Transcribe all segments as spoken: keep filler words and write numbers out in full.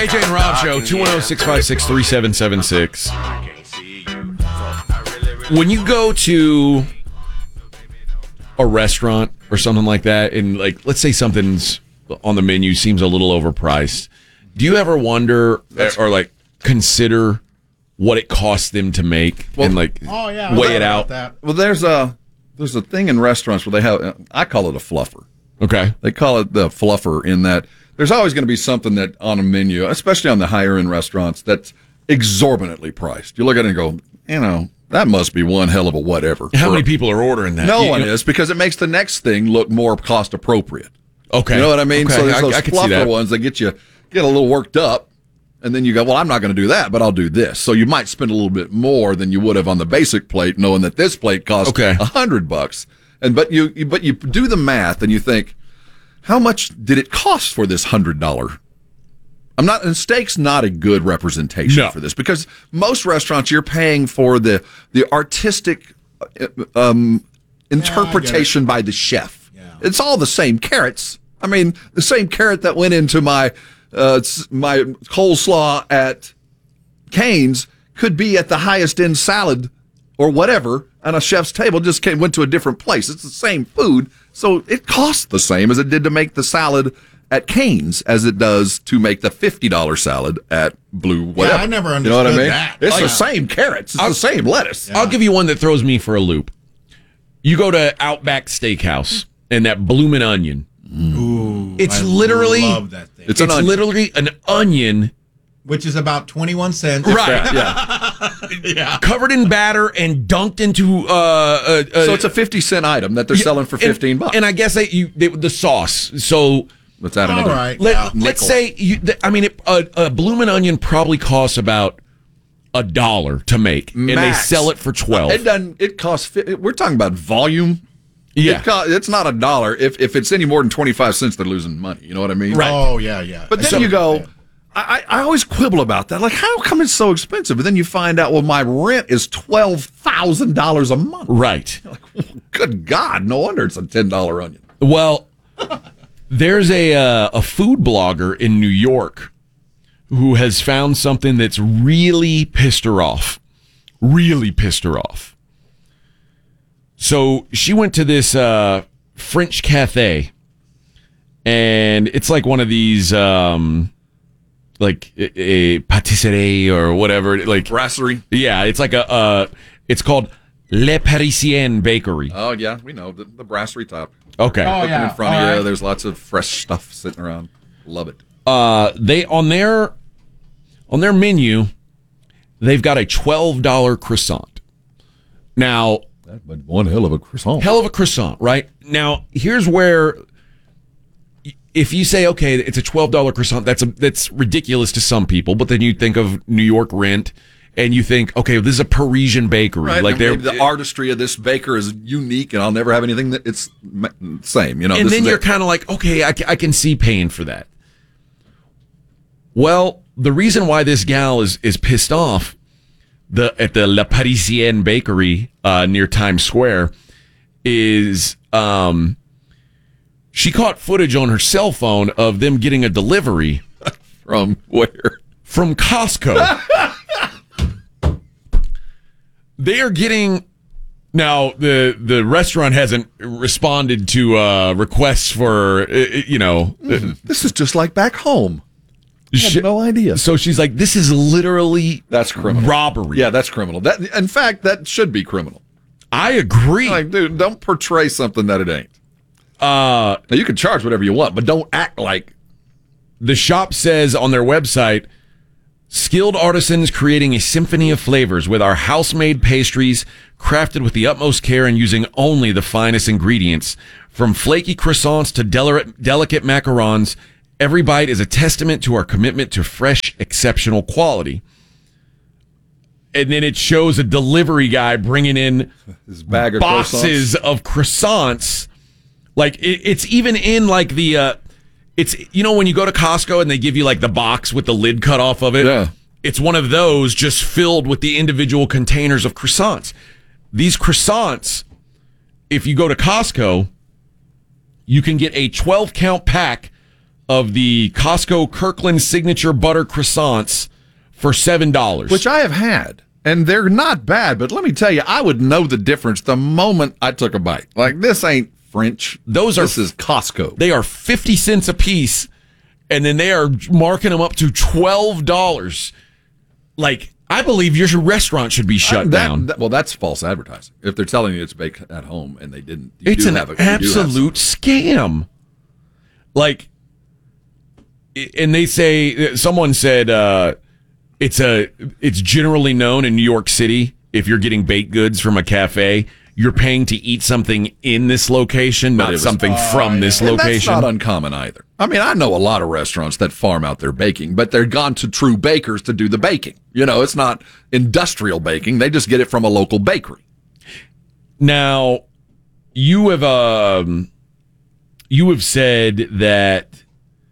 A J and Rob Show, two one zero, six five six, three seven seven six. When you go to a restaurant or something like that, and like, let's say something's on the menu seems a little overpriced, do you ever wonder That's or like consider what it costs them to make well, and like oh, yeah, weigh it out? That. Well, there's a there's a thing in restaurants where they have, I call it a fluffer. Okay. They call it the fluffer in that there's always going to be something that on a menu, especially on the higher end restaurants, that's exorbitantly priced. You look at it and go, you know, that must be one hell of a whatever. How For, many people are ordering that? No you, one you know? is, because it makes the next thing look more cost appropriate. Okay. You know what I mean? Okay. So there's I, those I fluffer ones that get you get a little worked up, and then you go, well, I'm not going to do that, but I'll do this. So you might spend a little bit more than you would have on the basic plate, knowing that this plate costs a okay. hundred bucks. And but you, you but you do the math and you think, how much did it cost for this hundred dollar? I'm not, and steak's not a good representation no. for this, because most restaurants you're paying for the the artistic um, interpretation yeah, by the chef. Yeah. It's all the same carrots. I mean, the same carrot that went into my uh, my coleslaw at Cane's could be at the highest end salad or whatever on a chef's table. Just came, went to a different place. It's the same food, so it costs the same as it did to make the salad at Cane's as it does to make the fifty dollars salad at Blue whatever. Yeah, I never understood you know what I mean? that. It's oh, the yeah. same carrots. It's I'll, the same lettuce. Yeah. I'll give you one that throws me for a loop. You go to Outback Steakhouse and that bloomin' onion. Ooh, it's I literally love that thing. It's, it's an literally an onion, which is about twenty-one cents. Right? Yeah. yeah. Covered in batter and dunked into. Uh, uh, uh, so it's a fifty cent item that they're yeah, selling for fifteen and, bucks. And I guess they, you they, the sauce. So let's add another. All right. Let, yeah. Let's say you. I mean, it, a, a bloomin' onion probably costs about a dollar to make, Max. And they sell it for twelve. It doesn't. It costs. We're talking about volume. Yeah, it cost, it's not a dollar. If if it's any more than twenty five cents, they're losing money. You know what I mean? Right. Oh yeah, yeah. But then so, you go. I, I always quibble about that. Like, how come it's so expensive? But then you find out, well, my rent is twelve thousand dollars a month. Right. You're like, well, good God, no wonder it's a ten dollar onion. Well, there's a uh, a food blogger in New York who has found something that's really pissed her off. Really pissed her off. So she went to this uh, French cafe, and it's like one of these, um, like a, a patisserie or whatever, like brasserie. Yeah, it's like a, uh, it's called Le Parisien Bakery. Oh yeah, we know the, the brasserie top. Okay, oh, yeah. in front All of you. right. There's lots of fresh stuff sitting around. Love it. Uh, they on their on their menu, they've got a twelve dollar croissant. Now. But one hell of a croissant. Hell of a croissant, right? Now, here's where, if you say, okay, it's a twelve dollar croissant, that's a, that's ridiculous to some people, but then you think of New York rent, and you think, okay, this is a Parisian bakery. Right. Like they're, the artistry of this baker is unique, and I'll never have anything that it's same. You know, and this then is you're it. kind of like, okay, I, I can see paying for that. Well, the reason why this gal is is pissed off the at the La Parisienne Bakery uh, near Times Square is um, she caught footage on her cell phone of them getting a delivery from where? From Costco. They are getting now the the restaurant hasn't responded to uh, requests for uh, you know mm, this is just like back home. I She, have no idea. So she's like, this is literally that's criminal robbery. Yeah, that's criminal. That in fact, that should be criminal. I agree. Like, dude, don't portray something that it ain't. Uh, now you can charge whatever you want, but don't act like. The shop says on their website, skilled artisans creating a symphony of flavors with our house-made pastries, crafted with the utmost care and using only the finest ingredients, from flaky croissants to del- delicate macarons. Every bite is a testament to our commitment to fresh, exceptional quality. And then it shows a delivery guy bringing in his bag of boxes croissants. of croissants. Like it, it's even in like the, uh, it's you know when you go to Costco and they give you like the box with the lid cut off of it. Yeah. It's one of those just filled with the individual containers of croissants. These croissants, if you go to Costco, you can get a twelve count pack of the Costco Kirkland Signature Butter Croissants for seven dollars. Which I have had, and they're not bad, but let me tell you, I would know the difference the moment I took a bite. Like, this ain't French. Those are, this is Costco. They are fifty cents a piece, and then they are marking them up to twelve dollars. Like, I believe your restaurant should be shut Uh, that, down. that- well, that's false advertising. If they're telling you it's baked at home and they didn't, you It's do an have a, you do have absolute scam. Like, and they say, someone said, uh, it's a, it's generally known in New York City, if you're getting baked goods from a cafe, you're paying to eat something in this location, not was- something from this And that's location. not uncommon either. I mean, I know a lot of restaurants that farm out their baking, but they're gone to true bakers to do the baking. You know, it's not industrial baking. They just get it from a local bakery. Now, you have um, you have said that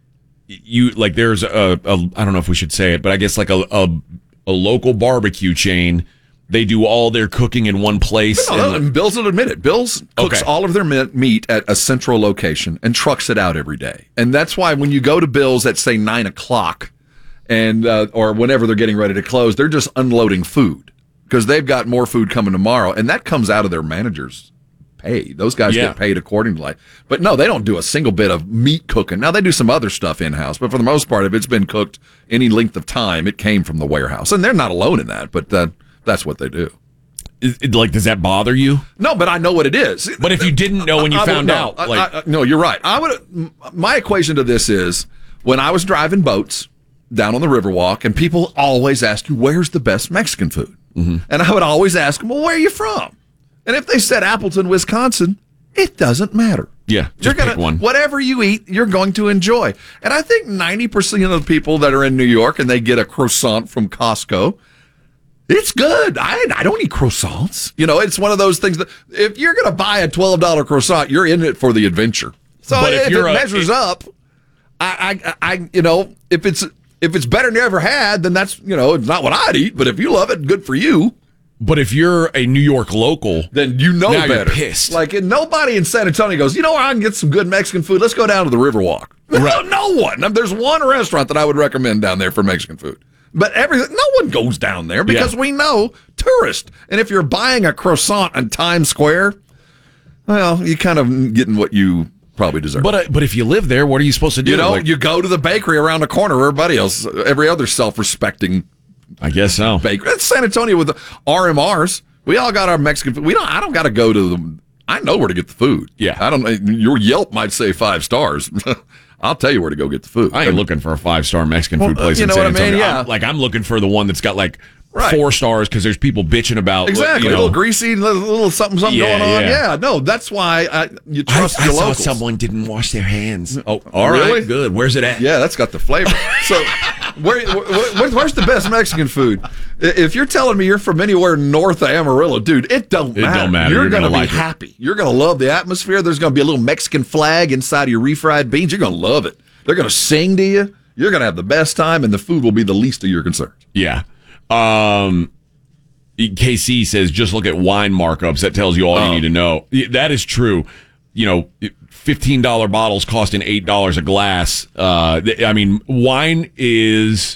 you like there's a, a I don't know if we should say it, but I guess like a a, a local barbecue chain. They do all their cooking in one place. No, no, and Bill's will admit it. Bill's cooks Okay. all of their me- meat at a central location and trucks it out every day. And that's why when you go to Bill's at, say, nine o'clock and uh, or whenever they're getting ready to close, they're just unloading food because they've got more food coming tomorrow. And that comes out of their managers' pay. Those guys Yeah. get paid accordingly. But no, they don't do a single bit of meat cooking. Now, they do some other stuff in-house, but for the most part, if it's been cooked any length of time, it came from the warehouse. And they're not alone in that, but uh, that's what they do. Is it, like, does that bother you? No, but I know what it is. But if you didn't know when you I would- found no, out, I- like, I- no, you're right. I would. My equation to this is when I was driving boats down on the Riverwalk, and people always ask you, "Where's the best Mexican food?" Mm-hmm. And I would always ask them, "Well, where are you from?" And if they said Appleton, Wisconsin, it doesn't matter. Yeah, just you're gonna pick one. whatever you eat, you're going to enjoy. And I think ninety percent of the people that are in New York and they get a croissant from Costco. It's good. I I don't eat croissants. You know, it's one of those things that if you're going to buy a twelve dollars croissant, you're in it for the adventure. So But if if, you're it a- measures it- up, I, I, I, you know, if it's if it's better than you ever had, then that's, you know, it's not what I'd eat. But if you love it, good for you. but if you're a New York local, Then you know Now you're better. pissed. Like and nobody in San Antonio goes, you know where I can get some good Mexican food? Let's go down to the Riverwalk. Right. No one. There's one restaurant that I would recommend down there for Mexican food. But everything, no one goes down there because Yeah. we know tourists. And if you're buying a croissant in Times Square, well, you're kind of getting what you probably deserve. but uh, but if you live there, what are you supposed to do? you know, Like, you go to the bakery around the corner. Everybody else, every other self-respecting I guess so. bakery. That's San Antonio with the R M Rs. We all got our Mexican food. We don't. I don't got to go to them. I know where to get the food. Yeah. I don't. Your Yelp might say five stars. I'll tell you where to go get the food. I ain't looking for a five star Mexican Well, food place you in know San what I mean? Antonio. Yeah. I'm- like I'm looking for the one that's got like Right. four stars because there's people bitching about Exactly, You a know, little greasy, little, little something, something Yeah, going on. yeah. Yeah, no, that's why I, you I, trust I your saw locals. someone didn't wash their hands. Oh, all right, Really? good. Where's it at? Yeah, that's got the flavor. So, where, where, where's the best Mexican food? If you're telling me you're from anywhere north of Amarillo, dude, it don't It matter. don't matter. You're, You're going to gonna be like it. happy. You're going to love the atmosphere. There's going to be a little Mexican flag inside of your refried beans. You're going to love it. They're going to sing to you. You're going to have the best time, and the food will be the least of your concerns. Yeah. Um, K C says just look at wine markups. That tells you all Oh. you need to know. That is true. You know, fifteen dollars bottles costing eight dollars a glass. Uh, th- I mean, wine is.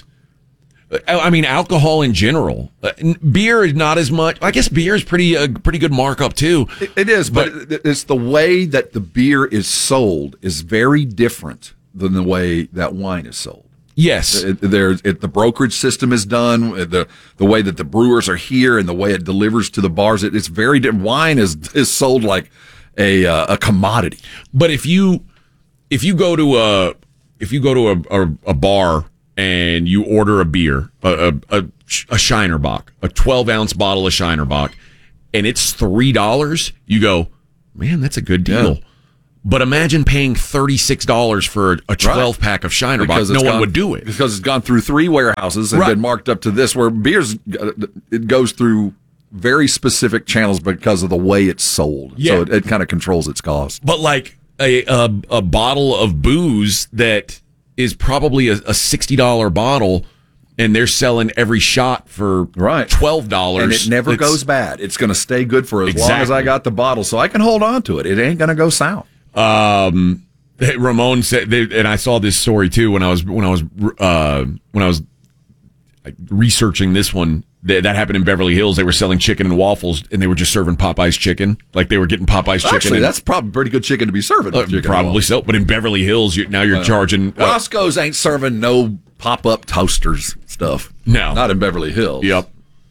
I mean, alcohol in general. Uh, n- beer is not as much. I guess beer is pretty a pretty good markup too. It, it is, but, it- it's the way that the beer is sold is very different than the way that wine is sold. Yes, It, there's it, the brokerage system is done. The the way that the brewers are here and the way it delivers to the bars, it, it's very different. Wine is is sold like a uh, a commodity. but if you if you go to a if you go to a a, a bar and you order a beer, a a, a, a Shiner Bock, a twelve ounce bottle of Shiner Bock, and it's three dollars, you go, man, that's a good deal. Yeah. But imagine paying thirty-six dollars for a twelve pack of Shiner Bock. Because No it's one gone- would do it. because it's gone through three warehouses and Right. been marked up to this. Where beers, uh, it goes through very specific channels because of the way it's sold. Yeah. So it, it kind of controls its cost. But like a a, a bottle of booze that is probably a, a sixty dollars bottle, and they're selling every shot for Right. twelve dollars. And it never goes bad. It's going to stay good for as long as Exactly. I got the bottle, so I can hold on to it. It ain't going to go south. Um, They, Ramon said, they, and I saw this story too when I was when I was uh, when I was like, researching this one. That, that happened in Beverly Hills. They were selling chicken and waffles, and they were just serving Popeye's chicken. Like they were getting Popeye's chicken. Actually, and, that's probably pretty good chicken to be serving. Uh, probably so. But in Beverly Hills, you, now you're uh, charging. Uh, Roscoe's ain't serving no pop-up toasters stuff. No, not in Beverly Hills. Yep.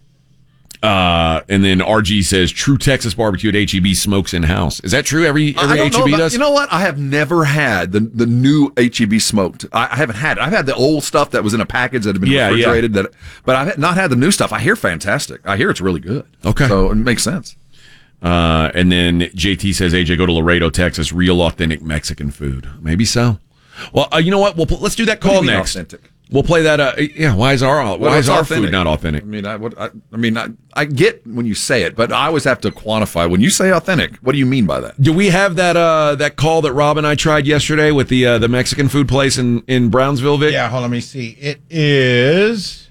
Uh, and then R G says, true Texas barbecue at H E B smokes in-house. Is that true? Every every H E B about, does? You know what? I have never had the the new H E B smoked. I, I haven't had it. I've had the old stuff that was in a package that had been yeah, refrigerated, yeah. That, but I've not had the new stuff. I hear fantastic. I hear it's really good. Okay. So it makes sense. Uh, and then J T says, A J, go to Laredo, Texas. Real authentic Mexican food. Maybe so. Well, uh, you know what? We'll, let's do that call do next. Authentic? We'll play that. Uh, yeah. Why is our why well, is our authentic? Food not authentic? I mean, I, what, I, I mean, I, I get when you say it, but I always have to quantify. When you say authentic, what do you mean by that? Do we have that uh, that call that Rob and I tried yesterday with the uh, the Mexican food place in, in Brownsville, Vic? Yeah. Hold on. Let me see. It is.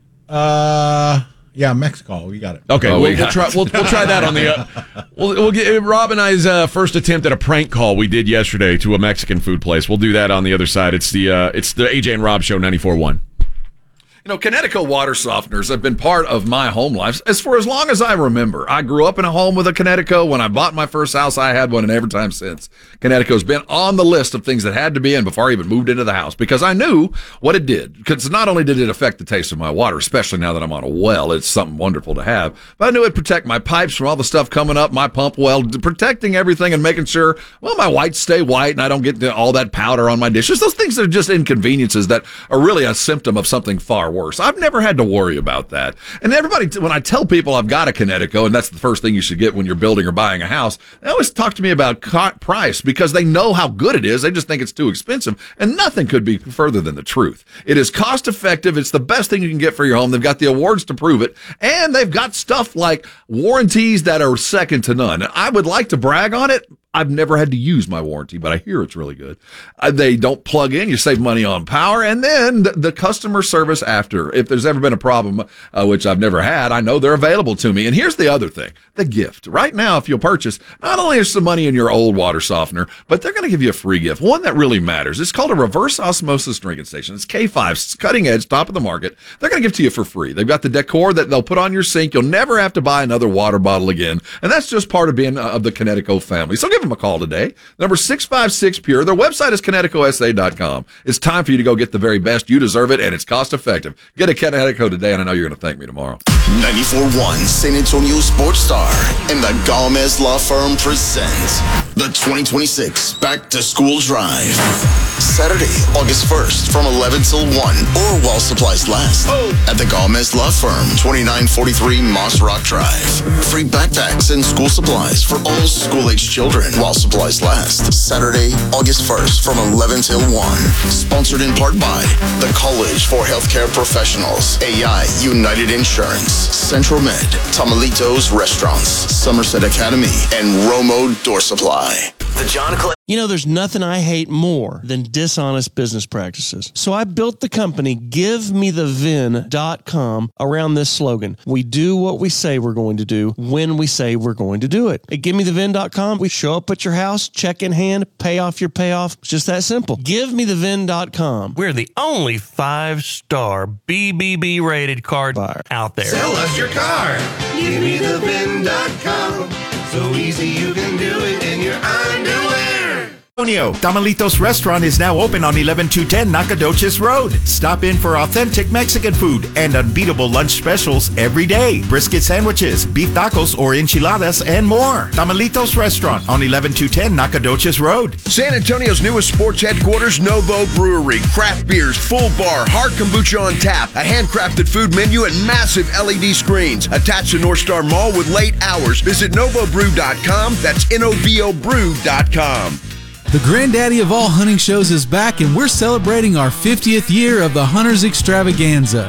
Uh. Yeah, Mexico. We got it. Okay, oh, we'll, we we'll try. We'll, we'll try that on the. Uh, we'll, we'll get Rob and I's uh, first attempt at a prank call we did yesterday to a Mexican food place. We'll do that on the other side. It's the uh, it's the A J and Rob Show ninety-four point one. You know, Connecticut water softeners have been part of my home life as for as long as I remember. I grew up in a home with a Connecticut. When I bought my first house, I had one, and every time since. Connecticut's been on the list of things that had to be in before I even moved into the house because I knew what it did. Because not only did it affect the taste of my water, especially now that I'm on a well, it's something wonderful to have, but I knew it'd protect my pipes from all the stuff coming up my pump well, protecting everything and making sure, well, my whites stay white and I don't get all that powder on my dishes. Those things are just inconveniences that are really a symptom of something far worse. I've never had to worry about that. And everybody, when I tell people I've got a Connecticut, and that's the first thing you should get when you're building or buying a house, they always talk to me about price because they know how good it is. They just think it's too expensive. And nothing could be further than the truth. It is cost effective. It's the best thing you can get for your home. They've got the awards to prove it. And they've got stuff like warranties that are second to none. And I would like to brag on it. I've never had to use my warranty, but I hear it's really good. Uh, they don't plug in. You save money on power. And then the, the customer service after. If there's ever been a problem, uh, which I've never had, I know they're available to me. And here's the other thing, the gift. Right now, if you'll purchase, not only is some money in your old water softener, but they're going to give you a free gift, one that really matters. It's called a reverse osmosis drinking station. It's K five, it's cutting edge, top of the market. They're going to give it to you for free. They've got the decor that they'll put on your sink. You'll never have to buy another water bottle again. And that's just part of being uh, of the Connecticut family. So give them a call today. Number six five six Pure. Their website is Connecticut S A dot com. It's time for you to go get the very best. You deserve it, and it's cost effective. Get a Connecticut today, and I know you're going to thank me tomorrow. ninety-four point one San Antonio Sports Star and the Gomez Law Firm presents the twenty twenty-six Back to School Drive. Saturday, August first from eleven till one or while supplies last oh. at the Gomez Law Firm, twenty-nine forty-three Moss Rock Drive. Free backpacks and school supplies for all school-age children while supplies last. Saturday, August first from eleven till one. Sponsored in part by the College for Healthcare Professionals, A I United Insurance, Central Med, Tamalitos Restaurants, Somerset Academy, and Romo Door Supply. The John Cl- You know, there's nothing I hate more than dishonest business practices. So I built the company give me the vin dot com around this slogan. We do what we say we're going to do when we say we're going to do it. At give me the vin dot com, we show up at your house, check in hand, pay off your payoff. It's just that simple. give me the vin dot com. We're the only five-star B B B rated car buyer out there. Sell us your car. give me the vin dot com. So easy you can do it in your underwear. Tamalitos Restaurant is now open on eleven two ten Nacogdoches Road. Stop in for authentic Mexican food and unbeatable lunch specials every day. Brisket sandwiches, beef tacos or enchiladas, and more. Tamalitos Restaurant on eleven two ten Nacogdoches Road. San Antonio's newest sports headquarters, Novo Brewery. Craft beers, full bar, hard kombucha on tap, a handcrafted food menu, and massive L E D screens. Attached to North Star Mall with late hours. Visit novo brew dot com. That's N O V O brew dot com. The granddaddy of all hunting shows is back, and we're celebrating our fiftieth year of the Hunters Extravaganza.